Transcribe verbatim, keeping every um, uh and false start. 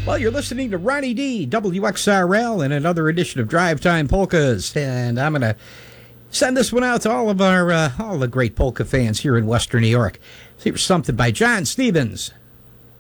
Well, you're listening to Ronnie D, W X R L, and another edition of Drive Time Polkas. And I'm going to send this one out to all of our, uh, all the great polka fans here in Western New York. Here's something by John Stevens.